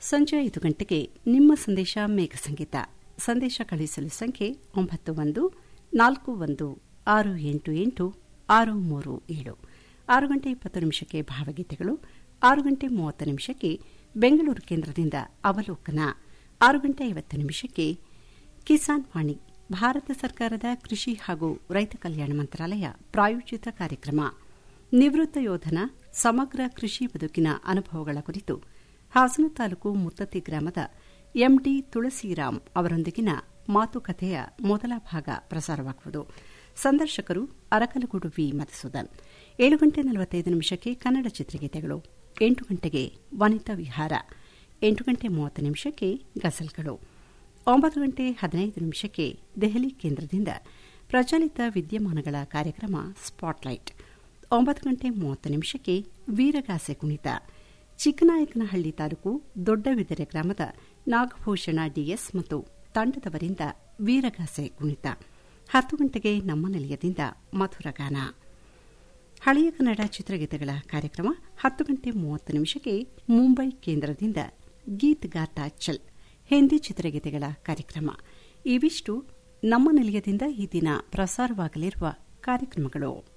ಸಂಜೆ 5 ಗಂಟೆಗೆ ನಿಮ್ಮ ಸಂದೇಶ ಮೇಘ ಸಂಗೀತ. ಸಂದೇಶ ಕಳುಹಿಸಲು ಸಂಖ್ಯೆ 9141688637. 6 ಗಂಟೆ 20 ನಿಮಿಷಕ್ಕೆ ಭಾವಗೀತೆಗಳು. 6 ಗಂಟೆ 30 ನಿಮಿಷಕ್ಕೆ ಬೆಂಗಳೂರು ಕೇಂದ್ರದಿಂದ ಅವಲೋಕನ. 6 ಗಂಟೆ 50 ನಿಮಿಷಕ್ಕೆ ಕಿಸಾನ್ ವಾಣಿ, ಭಾರತ ಸರ್ಕಾರದ ಕೃಷಿ ಹಾಗೂ ರೈತ ಕಲ್ಯಾಣ ಮಂತ್ರಾಲಯ ಪ್ರಾಯೋಜಿತ ಕಾರ್ಯಕ್ರಮ. ನಿವೃತ್ತ ಯೋಧನ ಸಮಗ್ರ ಕೃಷಿ ಬದುಕಿನ ಅನುಭವಗಳ ಕುರಿತು ಹಾಸನ ತಾಲೂಕು ಮುತ್ತತ್ತಿ ಗ್ರಾಮದ ಎಂಡಿ ತುಳಸಿರಾಮ್ ಅವರೊಂದಿಗಿನ ಮಾತುಕತೆಯ ಮೊದಲ ಭಾಗ ಪ್ರಸಾರವಾಗುವುದು. ಸಂದರ್ಶಕರು ಅರಕಲಗೂಡು ವಿ ಮಧುಸೂದನ್. 7 ಗಂಟೆ 45 ನಿಮಿಷಕ್ಕೆ ಕನ್ನಡ ಚಿತ್ರಗೀತೆಗಳು. 8 ಗಂಟೆಗೆ ವನಿತಾ ವಿಹಾರ. 8 ಗಂಟೆ 30 ನಿಮಿಷಕ್ಕೆ ಗಜಲ್ಗಳು. 9 ಗಂಟೆ 15 ನಿಮಿಷಕ್ಕೆ ದೆಹಲಿ ಕೇಂದ್ರದಿಂದ ಪ್ರಚಲಿತ ವಿದ್ಯಮಾನಗಳ ಕಾರ್ಯಕ್ರಮ ಸ್ಪಾಟ್ಲೈಟ್. 9 ಗಂಟೆ 30 ನಿಮಿಷಕ್ಕೆ ವೀರಗಾಸೆ ಕುಣಿತ. ಚಿಕ್ಕನಾಯಕನಹಳ್ಳಿ ತಾಲೂಕು ದೊಡ್ಡವಿದರೆ ಗ್ರಾಮದ ನಾಗಭೂಷಣ ಡಿಎಸ್ ಮತ್ತು ತಂಡದವರಿಂದ ವೀರಗಾಸೆ ಕುಣಿತ. 10 ಗಂಟೆಗೆ ನಮ್ಮ ನಿಲಯದಿಂದ ಮಧುರಗಾನ, ಹಳೆಯ ಕನ್ನಡ ಚಿತ್ರಗೀತೆಗಳ ಕಾರ್ಯಕ್ರಮ. 10 ಗಂಟೆ 30 ನಿಮಿಷಕ್ಕೆ ಮುಂಬೈ ಕೇಂದ್ರದಿಂದ ಗೀತ್ ಗಾತಾ ಚಲ್, ಹಿಂದಿ ಚಿತ್ರಗೀತೆಗಳ ಕಾರ್ಯಕ್ರಮ. ಇವಿಷ್ಟು ನಮ್ಮ ನಿಲಯದಿಂದ ಈ ದಿನ ಪ್ರಸಾರವಾಗಲಿರುವ ಕಾರ್ಯಕ್ರಮಗಳು.